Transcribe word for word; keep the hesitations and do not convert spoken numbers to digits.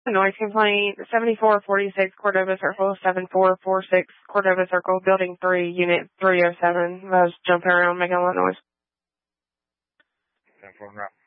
a noise complaint. seventy-four forty-six Cordova Circle, seven four four six Cordova Circle, Building three, Unit three oh seven. I was jumping around making a lot of noise. ten four,